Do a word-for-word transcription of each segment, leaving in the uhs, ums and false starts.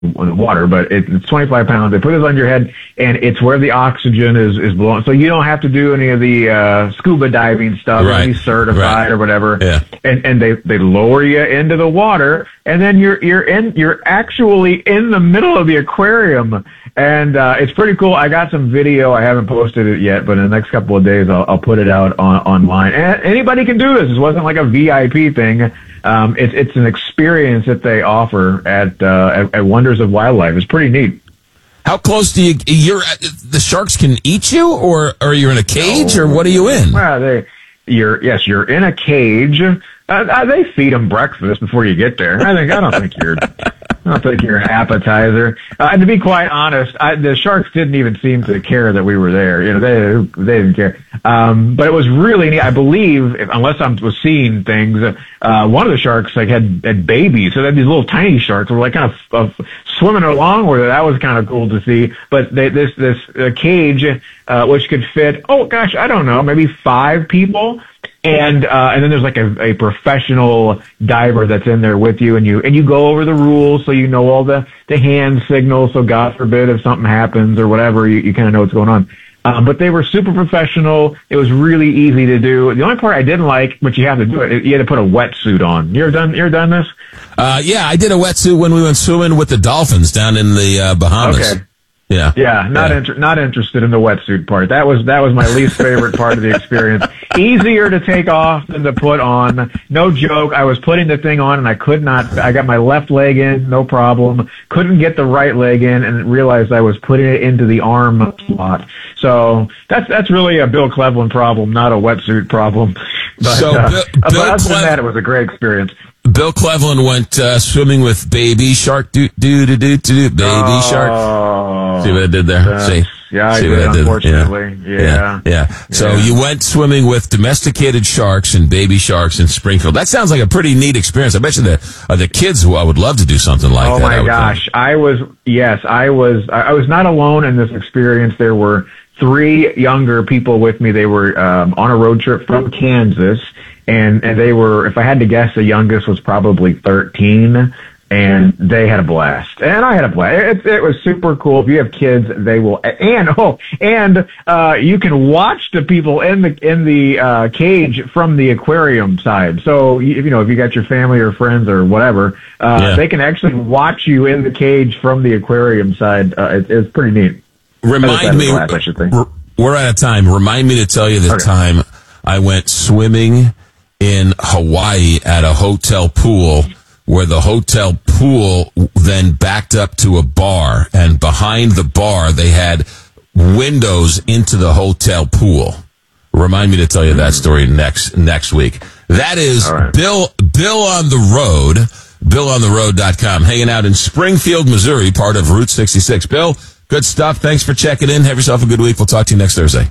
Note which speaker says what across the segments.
Speaker 1: in the water, but it, it's twenty-five pounds. They put this on your head, and it's where the oxygen is, is blowing. So you don't have to do any of the uh, scuba diving stuff,
Speaker 2: right.
Speaker 1: be certified
Speaker 2: right.
Speaker 1: or whatever.
Speaker 2: Yeah.
Speaker 1: And and they, they lower you into the water, and then you're you're in you're actually in the middle of the aquarium, and uh, it's pretty cool. I got some video. I haven't posted it yet, but in the next couple of days, I'll, I'll put it out on online. And anybody can do this. This wasn't like a V I P thing. Um, it's it's an experience that they offer at, uh, at at Wonders of Wildlife. It's pretty neat.
Speaker 2: How close do you? You're the sharks can eat you, or are you in a cage, or what are you in?
Speaker 1: Well, they you're yes, you're in a cage. Uh, they feed them breakfast before you get there. I think I don't think you're. I don't think you're an appetizer. Uh, and to be quite honest, I, the sharks didn't even seem to care that we were there. You know, they they didn't care. Um, but it was really neat. I believe, if, unless I was seeing things, uh, one of the sharks like had, had babies. So they had these little tiny sharks were like kind of uh, swimming along with it. That was kind of cool to see. But they, this this uh, cage, uh, which could fit, oh gosh, I don't know, maybe five people. And uh, and then there's like a, a professional diver that's in there with you, and you and you go over the rules, so you know all the, the hand signals. So God forbid if something happens or whatever, you, you kind of know what's going on. Um, but they were super professional. It was really easy to do. The only part I didn't like, but you have to do it, you had to put a wetsuit on. You ever done? You ever done this?
Speaker 2: Uh, yeah, I did a wetsuit when we went swimming with the dolphins down in the uh, Bahamas. Okay. Yeah.
Speaker 1: Yeah, not
Speaker 2: yeah.
Speaker 1: Inter- not interested in the wetsuit part. That was that was my least favorite part of the experience. Easier to take off than to put on. No joke. I was putting the thing on and I could not. I got my left leg in, no problem. Couldn't get the right leg in, and realized I was putting it into the arm slot. So that's that's really a Bill Cleveland problem, not a wetsuit problem. But,
Speaker 2: so
Speaker 1: uh,
Speaker 2: Bill,
Speaker 1: but
Speaker 2: Bill
Speaker 1: other
Speaker 2: Cle-
Speaker 1: than that, it was a great experience.
Speaker 2: Bill Cleveland went uh, swimming with baby shark. Do do do do do baby
Speaker 1: oh,
Speaker 2: shark. See what I did there? See,
Speaker 1: yeah,
Speaker 2: See
Speaker 1: I
Speaker 2: what
Speaker 1: did.
Speaker 2: I did?
Speaker 1: Unfortunately,
Speaker 2: yeah.
Speaker 1: Yeah.
Speaker 2: Yeah. yeah, So
Speaker 1: yeah.
Speaker 2: you went swimming with domesticated sharks and baby sharks in Springfield. That sounds like a pretty neat experience. I bet you the uh, the kids who I would love to do something like
Speaker 1: oh
Speaker 2: that.
Speaker 1: Oh my
Speaker 2: I
Speaker 1: gosh,
Speaker 2: think.
Speaker 1: I was yes, I was. I, I was not alone in this experience. There were three younger people with me. They were um, on a road trip from Kansas. And, and they were, if I had to guess, the youngest was probably thirteen, and they had a blast. And I had a blast. It, it was super cool. If you have kids, they will, and, oh, and, uh, you can watch the people in the, in the, uh, cage from the aquarium side. So, you, you know, if you got your family or friends or whatever, uh, yeah. they can actually watch you in the cage from the aquarium side. Uh, it, it's pretty neat.
Speaker 2: Remind me,
Speaker 1: blast, I should think.
Speaker 2: We're out of time. Remind me to tell you the okay. time I went swimming in Hawaii at a hotel pool, where the hotel pool then backed up to a bar, and behind the bar they had windows into the hotel pool. Remind me to tell you that story next next week. That is right. Bill Bill on the Road, bill on the road dot com, hanging out in Springfield, Missouri, part of Route sixty-six. Bill, good stuff. Thanks for checking in. Have yourself a good week. We'll talk to you next Thursday.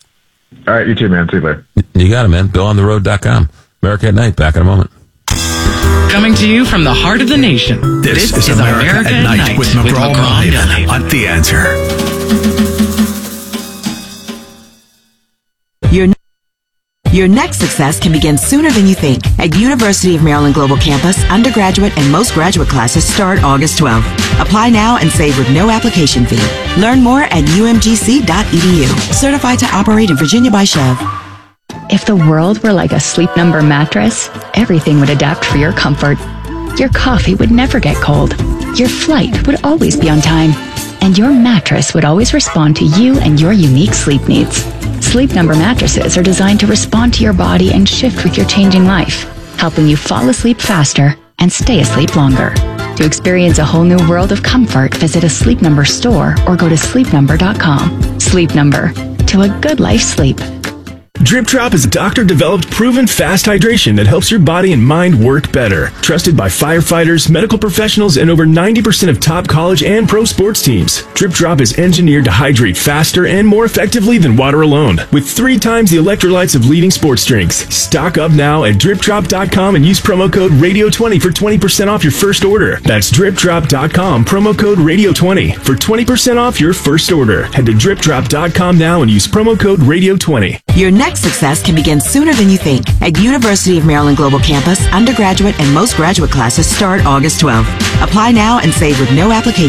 Speaker 1: All right, you too, man. See you later.
Speaker 2: You got it, man. bill on the road dot com. America at Night. Back in a moment.
Speaker 3: Coming to you from the heart of the nation.
Speaker 4: This,
Speaker 3: this
Speaker 4: is,
Speaker 3: is
Speaker 4: America,
Speaker 3: America
Speaker 4: at,
Speaker 3: at
Speaker 4: Night,
Speaker 3: Night
Speaker 4: with McGraw,
Speaker 3: with McGraw
Speaker 4: Milhaven on The Answer.
Speaker 5: Your Your next success can begin sooner than you think. At University of Maryland Global Campus, undergraduate and most graduate classes start August twelfth. Apply now and save with no application fee. Learn more at u m g c dot e d u. Certified to operate in Virginia by Chev.
Speaker 6: If the world were like a Sleep Number mattress, everything would adapt for your comfort. Your coffee would never get cold. Your flight would always be on time. And your mattress would always respond to you and your unique sleep needs. Sleep Number mattresses are designed to respond to your body and shift with your changing life, helping you fall asleep faster and stay asleep longer. To experience a whole new world of comfort, visit a Sleep Number store or go to sleep number dot com. Sleep Number. To a good life sleep.
Speaker 7: Drip Drop is a doctor-developed, proven fast hydration that helps your body and mind work better. Trusted by firefighters, medical professionals, and over ninety percent of top college and pro sports teams. Drip Drop is engineered to hydrate faster and more effectively than water alone, with three times the electrolytes of leading sports drinks. Stock up now at drip drop dot com and use promo code radio twenty for twenty percent off your first order. That's drip drop dot com, promo code radio twenty for twenty percent off your first order. Head to drip drop dot com now and use promo code radio twenty.
Speaker 5: Your next next success can begin sooner than you think. At University of Maryland Global Campus, undergraduate and most graduate classes start August twelfth. Apply now and save with no application